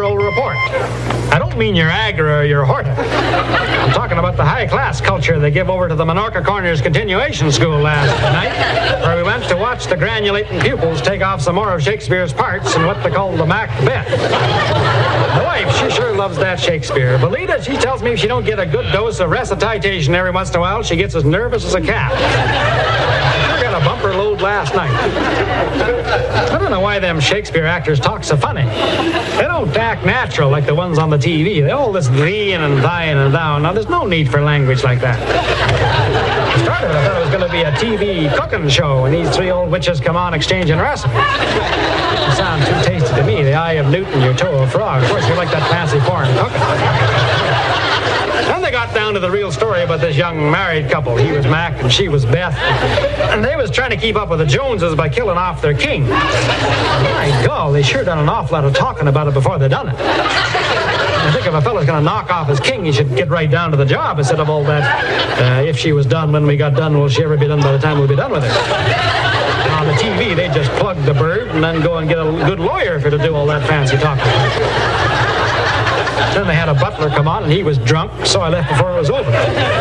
funeral report. I don't mean your Agra or your Horta. I'm talking about the high-class culture they give over to the Minorca Corners Continuation School last night, where we went to watch the granulating pupils take off some more of Shakespeare's parts in what they call the Macbeth. My wife, she sure loves that Shakespeare. Belita, she tells me if she don't get a good dose of recitation every once in a while, she gets as nervous as a cat. She got a bumper load last night. I don't know why them Shakespeare actors talk so funny. They don't act natural like the ones on the TV. They all this theeing and thine and thou. Now, there's no need for language like that. I started, I thought it was going to be a TV cooking show, and these three old witches come on exchanging recipes. It sounds too tasty to me. The eye of Newton, your toe of frog. Of course, you like that fancy foreign cooking. Then they got down to the real story about this young married couple. He was Mac and she was Beth. And they was trying to keep up with the Joneses by killing off their king. My God, they sure done an awful lot of talking about it before they done it. I think if a fella's going to knock off his king, he should get right down to the job instead of all that, if she was done when we got done, will she ever be done by the time we'll be done with her? On the TV, they just plug the bird and then go and get a good lawyer for to do all that fancy talking. Then they had a butler come on, and he was drunk, so I left before it was over.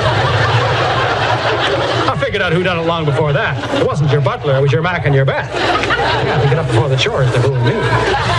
I figured out who done it long before that. It wasn't your butler, it was your Mac and your Beth. You had to get up before the chores to fool me.